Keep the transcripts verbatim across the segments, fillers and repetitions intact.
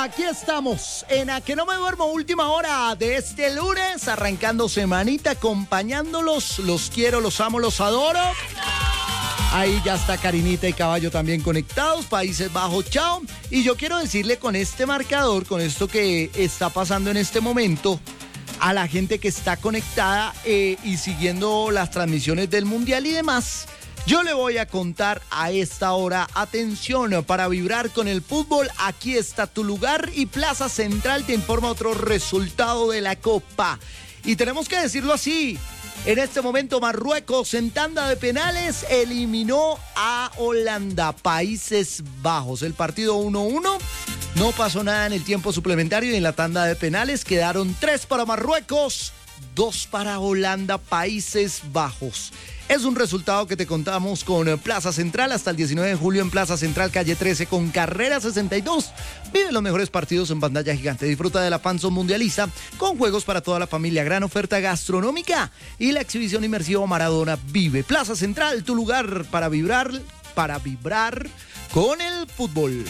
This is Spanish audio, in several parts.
Aquí estamos, en A Que No Me Duermo, última hora de este lunes, arrancando semanita, acompañándolos, los quiero, los amo, los adoro. Ahí ya está Karinita y Caballo también conectados, Países Bajos, chao. Y yo quiero decirle con este marcador, con esto que está pasando en este momento, a la gente que está conectada eh, y siguiendo las transmisiones del Mundial y demás, yo le voy a contar a esta hora, atención, para vibrar con el fútbol, aquí está tu lugar y Plaza Central te informa otro resultado de la Copa. Y tenemos que decirlo así, en este momento Marruecos en tanda de penales eliminó a Holanda, Países Bajos. El partido uno uno, no pasó nada en el tiempo suplementario y en la tanda de penales quedaron tres para Marruecos, dos para Holanda, Países Bajos. Es un resultado que te contamos con Plaza Central hasta el diecinueve de julio en Plaza Central, calle trece, con carrera sesenta y dos. Vive los mejores partidos en pantalla gigante. Disfruta de la Panzón Mundialista con juegos para toda la familia, gran oferta gastronómica y la exhibición inmersiva Maradona Vive. Plaza Central, tu lugar para vibrar, para vibrar con el fútbol.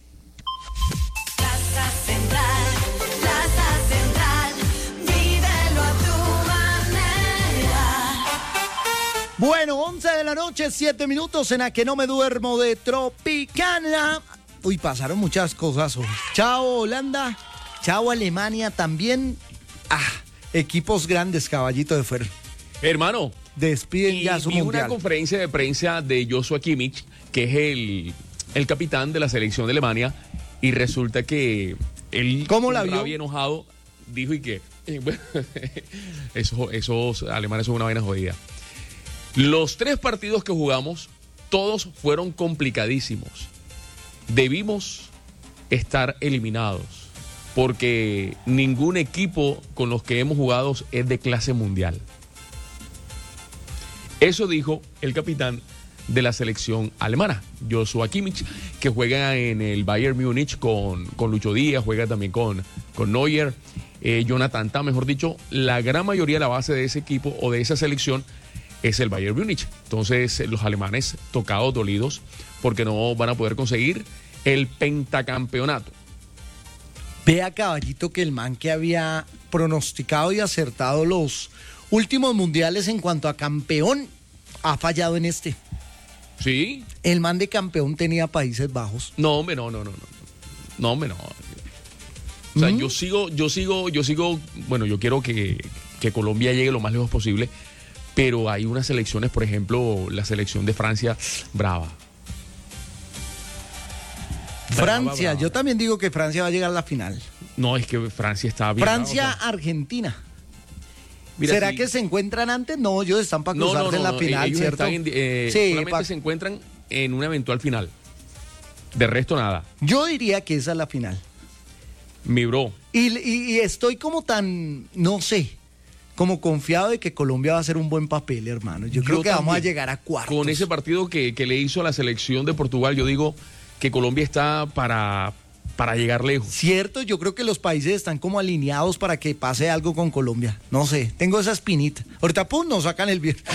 Plaza Central, Plaza Central, vívelo a tu manera. Bueno, once de la noche, siete minutos en A Que No Me Duermo de Tropicana. Uy, pasaron muchas cosas hoy. Chao Holanda, chao Alemania también. Ah, equipos grandes, Caballito de Fuer. Hermano, despiden y ya su vi mundial. una conferencia de prensa de Joshua Kimmich, que es el, el capitán de la selección de Alemania, y resulta que él, ¿Cómo la con vio? rabia, enojado, dijo y que eh, bueno, esos, esos alemanes son una vaina jodida. Los tres partidos que jugamos, todos fueron complicadísimos. Debimos estar eliminados, porque ningún equipo con los que hemos jugado es de clase mundial. Eso dijo el capitán de la selección alemana, Joshua Kimmich, que juega en el Bayern Múnich con, con Lucho Díaz, juega también con, con Neuer, eh, Jonathan Tah, mejor dicho, la gran mayoría de la base de ese equipo o de esa selección es el Bayern Múnich. Entonces, los alemanes tocados, dolidos, porque no van a poder conseguir el pentacampeonato. Vea, Caballito, que el man que había pronosticado y acertado los últimos mundiales en cuanto a campeón ha fallado en este. ¿Sí? El man de campeón tenía Países Bajos. No, hombre, no, no, no, no. No, hombre, no. O sea, ¿Mm? yo sigo, yo sigo, yo sigo, bueno, yo quiero que, que Colombia llegue lo más lejos posible, pero hay unas selecciones, por ejemplo, la selección de Francia, brava. Francia, brava. yo también digo que Francia va a llegar a la final. No, es que Francia está bien. Francia, o sea, Argentina. mira, ¿Será si- que se encuentran antes? No, ellos están para No, cruzarse no, no, en la no, final, ellos ¿cierto? están en- eh, Sí, solamente pa- se encuentran en una eventual final. De resto, nada. yo diría que esa es la final. Mi bro. Y, y- y estoy como tan, no sé, como confiado de que Colombia va a hacer un buen papel, hermano. Yo, creo que vamos a también. llegar a cuartos. Con ese partido que, que le hizo a la selección de Portugal, yo digo que Colombia está para, para llegar lejos. Cierto, yo creo que los países están como alineados para que pase algo con Colombia. No sé, tengo esa espinita. Ahorita, pum, nos sacan el viernes.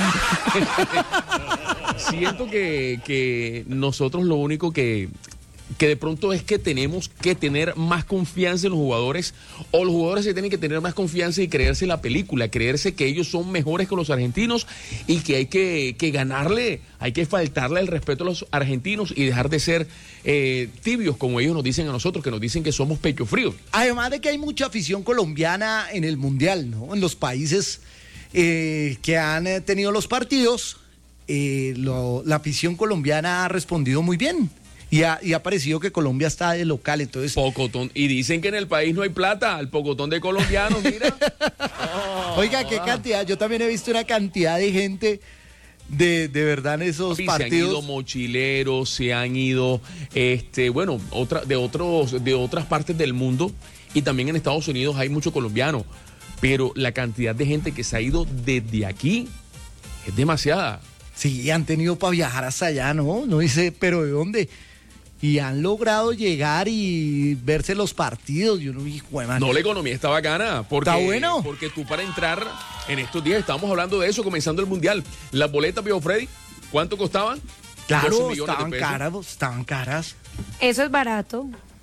Siento que, que nosotros lo único que, que de pronto es que tenemos que tener más confianza en los jugadores, o los jugadores se tienen que tener más confianza y creerse la película, creerse que ellos son mejores que los argentinos y que hay que, que ganarle, hay que faltarle el respeto a los argentinos y dejar de ser eh, tibios, como ellos nos dicen a nosotros, que nos dicen que somos pecho fríos. Además de que hay mucha afición colombiana en el Mundial, ¿no? En los países eh, que han eh, tenido los partidos, eh, lo- la afición colombiana ha respondido muy bien. Y ha, y ha parecido que Colombia está de local, entonces... Pocotón. Y dicen que en el país no hay plata, el pocotón de colombianos, mira. Oiga, qué cantidad, yo también he visto una cantidad de gente de, de verdad en esos Sí, se han ido partidos. mochileros, se han ido, este, bueno, otra, de otros, de otras partes del mundo, y también en Estados Unidos hay mucho colombiano, pero la cantidad de gente que se ha ido desde aquí es demasiada. Sí, han tenido para viajar hasta allá, ¿no? No dice, pero ¿de dónde? Y han logrado llegar y verse los partidos. Yo no dije, "Jue madre". No, la economía está bacana. Porque, Está bueno. Porque tú para entrar en estos días, estamos hablando de eso, comenzando el Mundial. Las boletas, Pío Freddy, ¿cuánto costaban? doce Claro, millones de estaban pesos. caras, estaban caras. Eso es barato.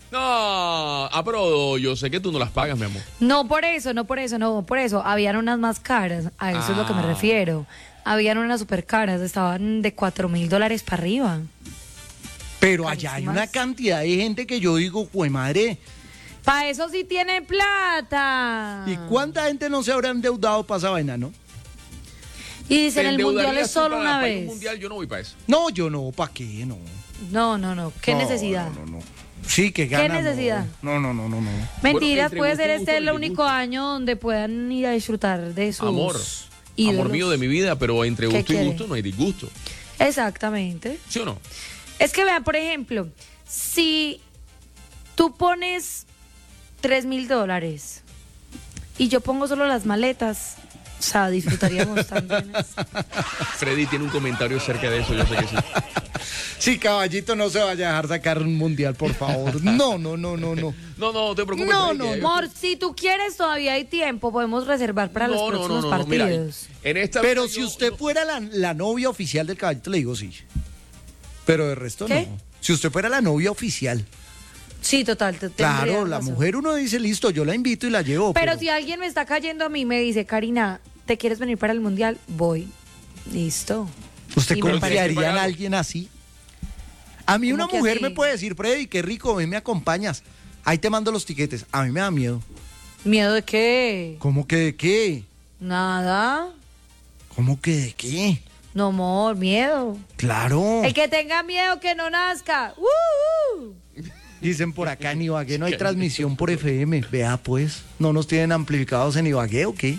No, ah, pero yo sé que tú no las pagas, mi amor. No por eso, no por eso, no por eso. Habían unas más caras, a eso es lo que me Ah. refiero. Habían unas super caras, estaban de cuatro mil dólares para arriba. Pero allá hay Carísimas. una cantidad de gente que yo digo, jue madre, Para eso sí tiene plata. ¿y cuánta gente no se habrá endeudado para esa vaina, no? Y dicen, ¿Te el mundial endeudarías es tú solo para- una para ir a un vez. mundial? Yo no voy para eso. No, yo no, ¿para qué? No. No, no, no. ¿Qué No, necesidad? No, no, no. Sí, que gana. no. necesidad? No, no, no, no, no. Mentiras, entre puede gusto ser y este gusto el y único disgusto. año donde puedan ir a disfrutar de sus Amor, ídolos. amor mío de mi vida, pero entre ¿Qué gusto y quiere? gusto no hay disgusto. Exactamente. ¿Sí o no? Es que vean, por ejemplo, si tú pones tres mil dólares y yo pongo solo las maletas, o sea, disfrutaríamos también. Freddy tiene un comentario acerca de eso, yo sé que sí. Sí, caballito, no se vaya a dejar sacar un mundial, por favor. No, no, no, no, no. No, no, no te preocupes. No, Freddy, no, que- Amor, si tú quieres, todavía hay tiempo, podemos reservar para los No, no, próximos no, no, no, mira, partidos. en esta Pero vida si yo- usted no- fuera la, la novia oficial del caballito, le digo sí. Pero de resto ¿Qué? no. Si usted fuera la novia oficial. Sí, total. te- Claro, tendrías la razón. mujer uno dice, listo, yo la invito y la llevo. Pero, Pero, si alguien me está cayendo a mí y me dice, Karina, ¿te quieres venir para el mundial? Voy. Listo. ¿usted y me confiaría parece- en pagarlo. alguien así? A mí ¿Cómo una que mujer así? me puede decir, Freddy, qué rico, ven, me acompañas. Ahí te mando los tiquetes. A mí me da miedo. ¿Miedo de qué? ¿Cómo que de qué? Nada. ¿Cómo que de qué? No, amor, miedo. Claro. El que tenga miedo que no nazca. ¡Uh, uh! Dicen por acá en Ibagué no hay transmisión por F M. Vea pues, ¿no nos tienen amplificados en Ibagué o qué?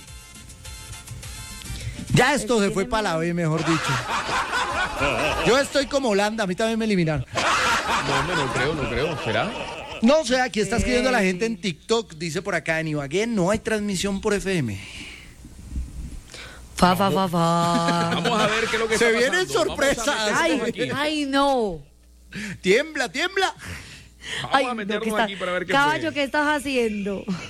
Ya esto se fue para la B, mejor dicho. Yo estoy como Holanda, a mí también me eliminaron. No, hombre, no creo, no creo. ¿Será? No sé, aquí está escribiendo la gente en TikTok, dice por acá en Ibagué, no hay transmisión por F M. Fa, fa, fa, fa. Vamos a ver qué es lo que Se está vienen pasando. Vamos a sorpresas. meternos Ay, aquí. ay, no. Tiembla, tiembla. Vamos Ay, a no, meternos ¿qué está- aquí para ver qué Caballo, fue. ¿qué estás haciendo?